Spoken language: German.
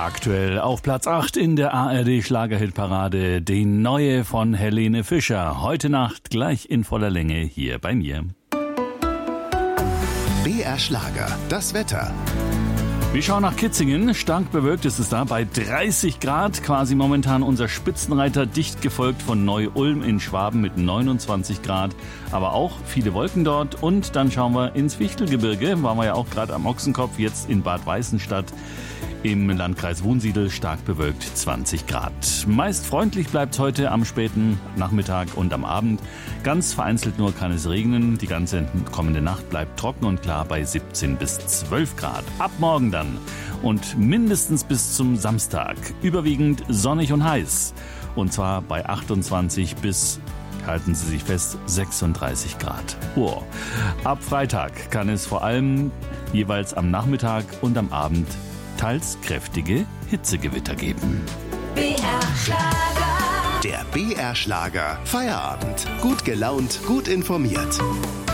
Aktuell auf Platz 8 in der ARD-Schlagerhitparade, die neue von Helene Fischer. Heute Nacht gleich in voller Länge hier bei mir. BR Schlager, das Wetter. Wir schauen nach Kitzingen. Stark bewölkt ist es da bei 30 Grad. Quasi momentan unser Spitzenreiter, dicht gefolgt von Neu-Ulm in Schwaben mit 29 Grad. Aber auch viele Wolken dort. Und dann schauen wir ins Fichtelgebirge. Waren wir ja auch gerade am Ochsenkopf, jetzt in Bad Weißenstadt. Im Landkreis Wunsiedel stark bewölkt 20 Grad. Meist freundlich bleibt es heute am späten Nachmittag und am Abend. Ganz vereinzelt nur kann es regnen. Die ganze kommende Nacht bleibt trocken und klar bei 17 bis 12 Grad. Ab morgen dann und mindestens bis zum Samstag. Überwiegend sonnig und heiß. Und zwar bei 28 bis, halten Sie sich fest, 36 Grad. Wow. Ab Freitag kann es vor allem jeweils am Nachmittag und am Abend teils kräftige Hitzegewitter geben. BR Schlager. Der BR Schlager Feierabend. Gut gelaunt, gut informiert.